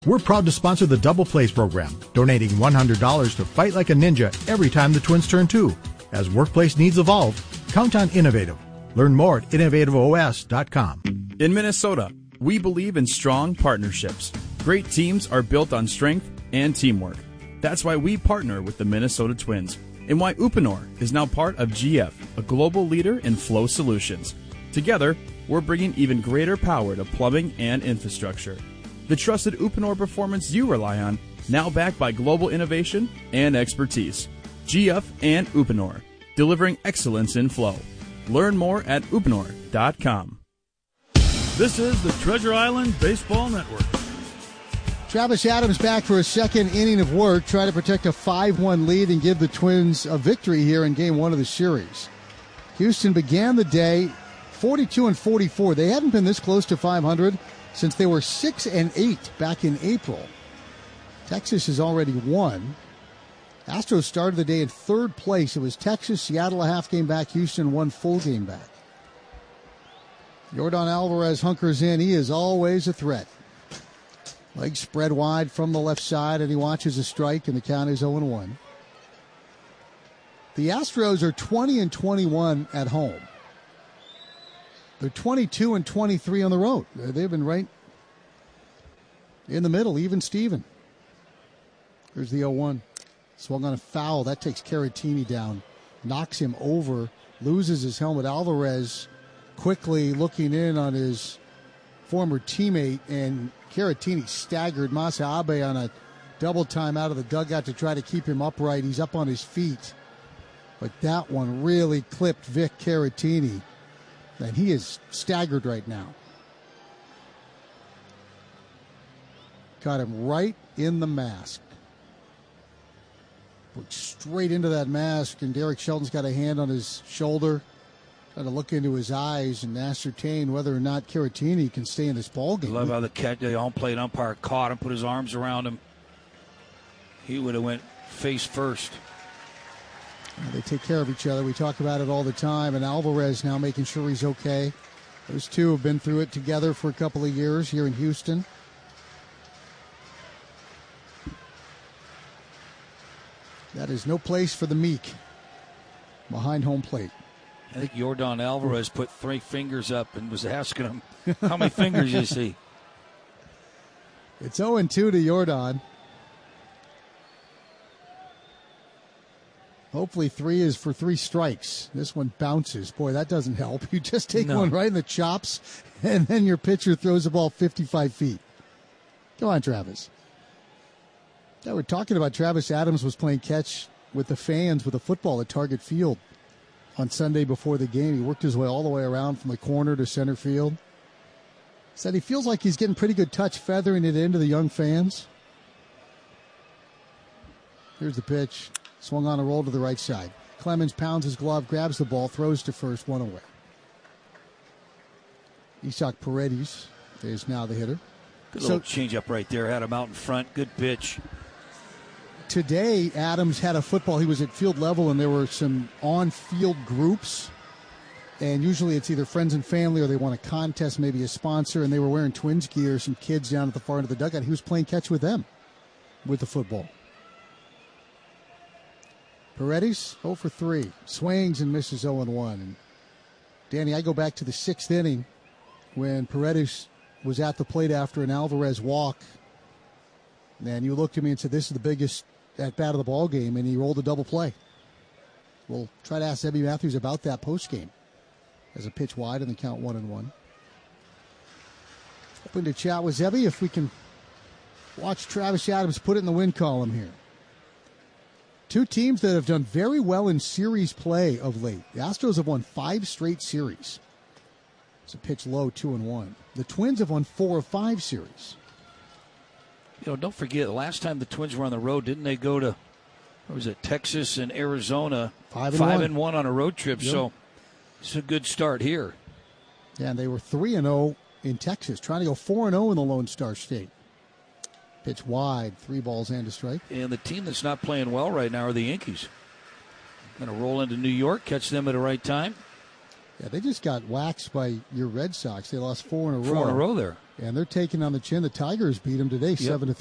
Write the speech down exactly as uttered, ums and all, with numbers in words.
We're proud to sponsor the Double Plays program, donating one hundred dollars to Fight Like a Ninja every time the Twins turn two. As workplace needs evolve, count on Innovative. Learn more at innovative O S dot com. In Minnesota, we believe in strong partnerships. Great teams are built on strength and teamwork. That's why we partner with the Minnesota Twins, and why Uponor is now part of G F, a global leader in flow solutions. Together, we're bringing even greater power to plumbing and infrastructure. The trusted Uponor performance you rely on, now backed by global innovation and expertise. G F and Uponor, delivering excellence in flow. Learn more at uponor dot com. This is the Treasure Island Baseball Network. Travis Adams back for a second inning of work, try to protect a five one lead and give the Twins a victory here in game one of the series. Houston began the day forty-two and forty-four. They hadn't been this close to five hundred since they were six and eight back in April. Texas has already won. Astros started the day in third place. It was Texas, Seattle a half game back, Houston one full game back. Yordan Alvarez hunkers in. He is always a threat. Legs spread wide from the left side, and he watches a strike, and the count is oh and one. The Astros are twenty and twenty-one at home. They're twenty-two and twenty-three on the road. They've been right in the middle, even Steven. There's the oh one. Swung on a foul. That takes Caratini down. Knocks him over. Loses his helmet. Alvarez quickly looking in on his former teammate, and Caratini staggered Masa Abe on a double time out of the dugout to try to keep him upright. He's up on his feet. But that one really clipped Vic Caratini. And he is staggered right now. Got him right in the mask. Put straight into that mask, and Derek Shelton's got a hand on his shoulder, trying to look into his eyes and ascertain whether or not Caratini can stay in this ballgame. I love how the catch, the home-plate umpire caught him, put his arms around him. He would have went face first. They take care of each other. We talk about it all the time, and Alvarez now making sure he's okay. Those two have been through it together for a couple of years here in Houston. That is no place for the meek behind home plate. I think Yordan Alvarez put three fingers up and was asking him, how many fingers you see? It's oh and two to Yordan. Hopefully three is for three strikes. This one bounces. Boy, that doesn't help. You just take no. one right in the chops, and then your pitcher throws the ball fifty-five feet. Come on, Travis. Yeah, we're talking about Travis Adams was playing catch with the fans with a football at Target Field on Sunday before the game. He worked his way all the way around from the corner to center field. Said he feels like he's getting pretty good touch feathering it into the young fans. Here's the pitch. Swung on a roll to the right side. Clemens pounds his glove, grabs the ball, throws to first, one away. Isaac Paredes is now the hitter. Good so, little changeup right there. Had him out in front. Good pitch. Today, Adams had a football. He was at field level, and there were some on-field groups. And usually it's either friends and family or they want a contest, maybe a sponsor, and they were wearing Twins gear, some kids down at the far end of the dugout. He was playing catch with them with the football. Paredes, oh for three. Swings and misses oh and one. And Danny, I go back to the sixth inning when Paredes was at the plate after an Alvarez walk. And you looked at me and said, this is the biggest at-bat of the ball game, and he rolled a double play. We'll try to ask Zebby Matthews about that postgame as a pitch wide and the count one and one. Hoping to chat with Zebby if we can watch Travis Adams put it in the win column here. Two teams that have done very well in series play of late. The Astros have won five straight series. It's a pitch low, two and one. The Twins have won four of five series. You know, don't forget, the last time the Twins were on the road, didn't they go to, what was it, Texas and Arizona? Five and five one. and one on a road trip, Yep. So it's a good start here. Yeah, and they were three and oh in Texas, trying to go four and oh in the Lone Star State. Pitch wide, three balls and a strike. And the team that's not playing well right now are the Yankees. Going to roll into New York, catch them at the right time. Yeah, they just got waxed by your Red Sox. They lost four in a row. Four in a row there. And they're taking on the chin. The Tigers beat them today, yep. seven to